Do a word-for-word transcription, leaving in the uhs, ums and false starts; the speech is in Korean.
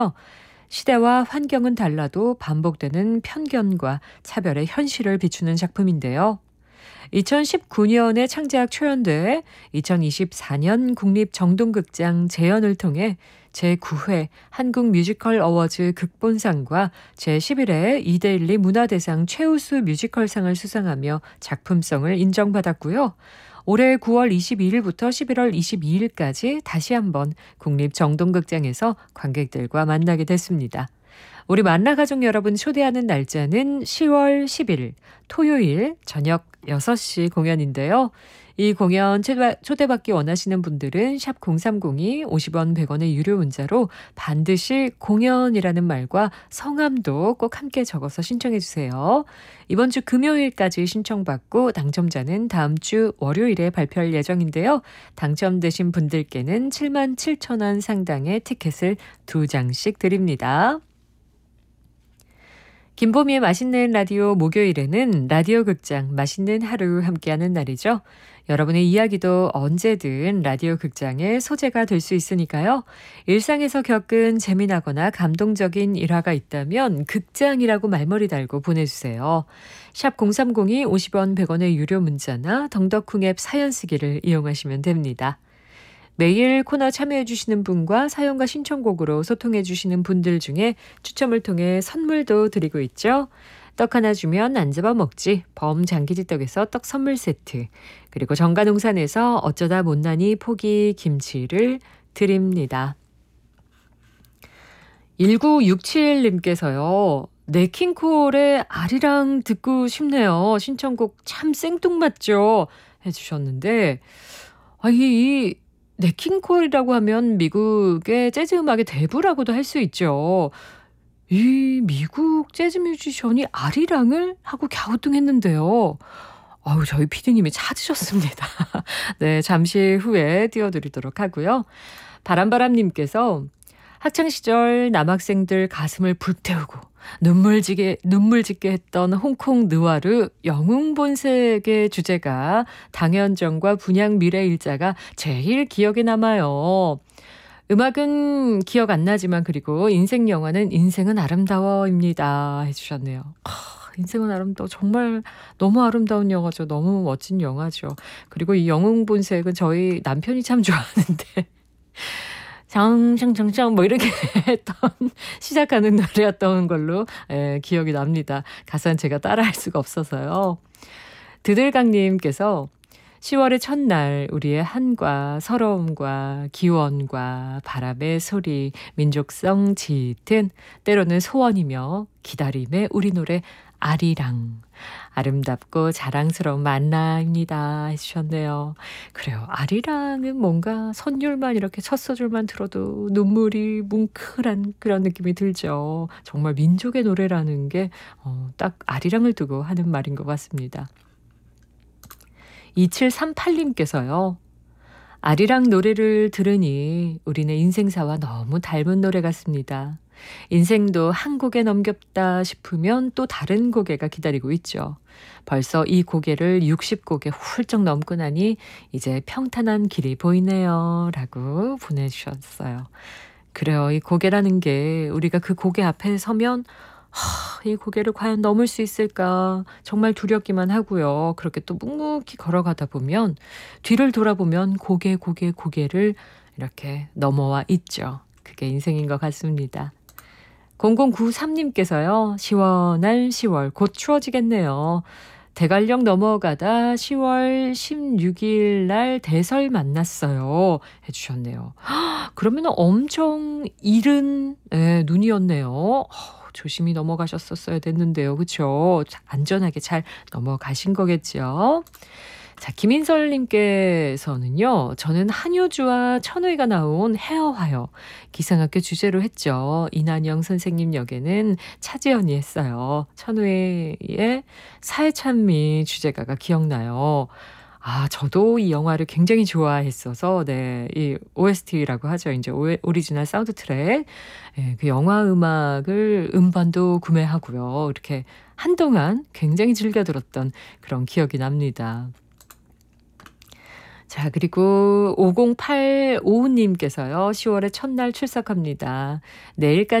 시대와 환경은 달라도 반복되는 편견과 차별의 현실을 비추는 작품인데요. 이천십구 년에 창작 초연돼 이천이십사 년 국립정동극장 재연을 통해 제구 회 한국 뮤지컬 어워즈 극본상과 제십일 회 이데일리 문화대상 최우수 뮤지컬상을 수상하며 작품성을 인정받았고요. 올해 구월 이십이일부터 십일월 이십이일까지 다시 한번 국립정동극장에서 관객들과 만나게 됐습니다. 우리 만나가족 여러분 초대하는 날짜는 시월 십일 토요일 저녁 여섯 시 공연인데요. 이 공연 초대받기 원하시는 분들은 샵 공삼공이 오십 원 백 원의 유료 문자로 반드시 공연이라는 말과 성함도 꼭 함께 적어서 신청해 주세요. 이번 주 금요일까지 신청받고 당첨자는 다음 주 월요일에 발표할 예정인데요. 당첨되신 분들께는 칠만 칠천 원 상당의 티켓을 두 장씩 드립니다. 김보미의 맛있는 라디오 목요일에는 라디오 극장 맛있는 하루 함께하는 날이죠. 여러분의 이야기도 언제든 라디오 극장의 소재가 될 수 있으니까요. 일상에서 겪은 재미나거나 감동적인 일화가 있다면 극장이라고 말머리 달고 보내주세요. 샵 공삼공이 오십 원 백 원의 유료 문자나 덩덕쿵 앱 사연 쓰기를 이용하시면 됩니다. 매일 코너 참여해주시는 분과 사연과 신청곡으로 소통해주시는 분들 중에 추첨을 통해 선물도 드리고 있죠. 떡 하나 주면 안 잡아먹지 범장기지떡에서 떡 선물 세트, 그리고 정가농산에서 어쩌다 못난이 포기 김치를 드립니다. 일구육칠님께서요. 네킹콜의 아리랑 듣고 싶네요. 신청곡 참 생뚱맞죠? 해주셨는데 아, 이 네킹콜이라고 하면 미국의 재즈 음악의 대부라고도 할 수 있죠. 이 미국 재즈 뮤지션이 아리랑을 하고 갸우뚱했는데요. 아우, 저희 피디님이 찾으셨습니다. 네, 잠시 후에 띄워드리도록 하고요. 바람바람님께서 학창시절 남학생들 가슴을 불태우고 눈물 지게, 눈물 짓게 했던 홍콩 느와르 영웅본색의 주제가 당현정과 분양 미래일자가 제일 기억에 남아요. 음악은 기억 안 나지만 그리고 인생 영화는 인생은 아름다워입니다 해주셨네요. 아, 인생은 아름다워. 정말 너무 아름다운 영화죠. 너무 멋진 영화죠. 그리고 이 영웅본색은 저희 남편이 참 좋아하는데 장장장장 뭐 이렇게 했던 시작하는 노래였던 걸로 예, 기억이 납니다. 가사는 제가 따라할 수가 없어서요. 드들강님께서 시월의 첫날 우리의 한과 서러움과 기원과 바람의 소리, 민족성 짙은 때로는 소원이며 기다림의 우리 노래 아리랑. 아름답고 자랑스러운 만나입니다 해주셨네요. 그래요. 아리랑은 뭔가 선율만 이렇게 첫 소절만 들어도 눈물이 뭉클한 그런 느낌이 들죠. 정말 민족의 노래라는 게 어, 딱 아리랑을 두고 하는 말인 것 같습니다. 이칠삼팔님께서요. 아리랑 노래를 들으니 우리네 인생사와 너무 닮은 노래 같습니다. 인생도 한 고개 넘겼다 싶으면 또 다른 고개가 기다리고 있죠. 벌써 이 고개를 육십 고개 훌쩍 넘고 나니 이제 평탄한 길이 보이네요 라고 보내주셨어요. 그래요. 이 고개라는 게 우리가 그 고개 앞에 서면 하, 이 고개를 과연 넘을 수 있을까 정말 두렵기만 하고요. 그렇게 또 묵묵히 걸어가다 보면 뒤를 돌아보면 고개 고개 고개를 이렇게 넘어와 있죠. 그게 인생인 것 같습니다. 공공구삼님께서요. 시원한 시월 곧 추워지겠네요. 대관령 넘어가다 시월 십육일 날 대설 만났어요 해주셨네요. 그러면 엄청 이른 네, 눈이었네요. 조심히 넘어가셨었어야 됐는데요. 그렇죠? 안전하게 잘 넘어가신 거겠죠. 자, 김인설님께서는요. 저는 한효주와 천우희가 나온 헤어하여 기상학교 주제로 했죠. 이난영 선생님 역에는 차지연이 했어요. 천우희의 사회찬미 주제가가 기억나요. 아, 저도 이 영화를 굉장히 좋아했어서, 네, 이 오에스티라고 하죠. 이제 오, 오리지널 사운드 트랙. 예, 그 영화 음악을 음반도 구매하고요. 이렇게 한동안 굉장히 즐겨 들었던 그런 기억이 납니다. 자, 그리고 오공팔오 님께서요. 시월의 첫날 출석합니다. 내일까지